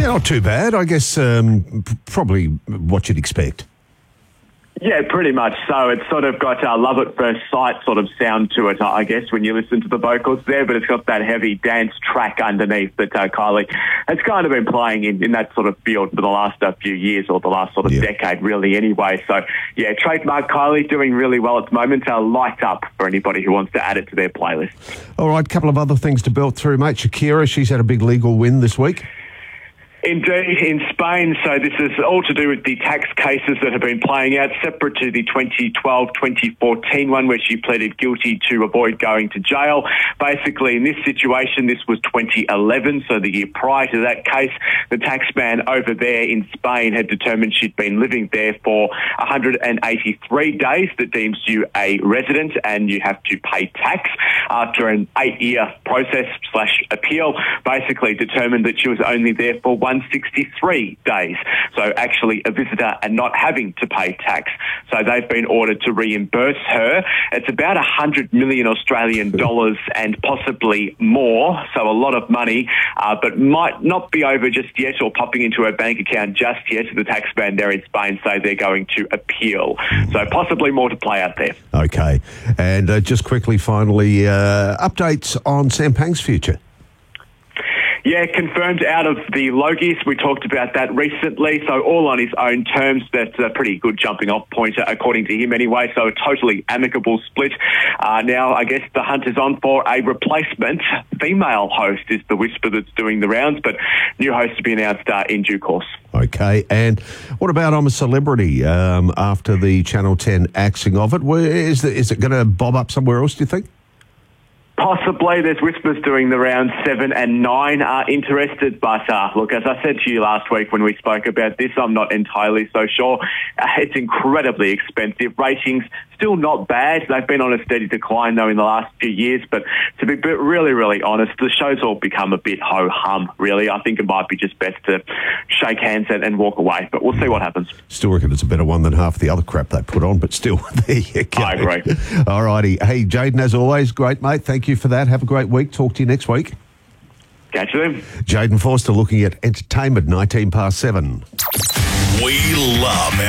Yeah, not too bad. I guess probably what you'd expect. Yeah, pretty much so. It's sort of got love at first sight sort of sound to it, I guess, when you listen to the vocals there, but it's got that heavy dance track underneath that Kylie has kind of been playing in that sort of field for the last few years, or the last sort of decade, really, anyway. So, yeah, trademark Kylie doing really well at the moment. Light up for anybody who wants to add it to their playlist. All right, a couple of other things to belt through, mate. Shakira, she's had a big legal win this week. Indeed, in Spain. So this is all to do with the tax cases that have been playing out, separate to the 2012-2014 one, where she pleaded guilty to avoid going to jail. Basically, in this situation, this was 2011, so the year prior to that case, the tax man over there in Spain had determined she'd been living there for 183 days. That deems you a resident, and you have to pay tax. After an 8-year process/appeal, basically determined that she was only there for 163 days. So actually a visitor and not having to pay tax. So they've been ordered to reimburse her. It's about 100 million Australian dollars and possibly more. So a lot of money, but might not be over just yet or popping into her bank account just yet. The taxman there in Spain say they're going to appeal. So possibly more to play out there. Okay. And just quickly, finally, updates on Sam Pang's future. Yeah, confirmed out of the Logies. We talked about that recently. So all on his own terms. That's a pretty good jumping off point, according to him anyway. So a totally amicable split. Now, I guess the hunt is on for a replacement. Female host is the whisper that's doing the rounds, but new host to be announced in due course. Okay, and what about I'm a Celebrity after the Channel 10 axing of it? Is it going to bob up somewhere else, do you think? Possibly. There's whispers doing the rounds 7 and 9 are interested, but look, as I said to you last week when we spoke about this, I'm not entirely so sure. It's incredibly expensive. Ratings still not bad. They've been on a steady decline though in the last few years, but to be really, really honest, the show's all become a bit ho-hum, really. I think it might be just best to shake hands and walk away, but we'll see what happens. Still reckon it's a better one than half the other crap they put on, but still, there you go. I agree. All righty. Hey, Jayden, as always, great, mate. Thank you for that. Have a great week. Talk to you next week. Catch you then. Jayden Forster looking at entertainment, 7:19. We love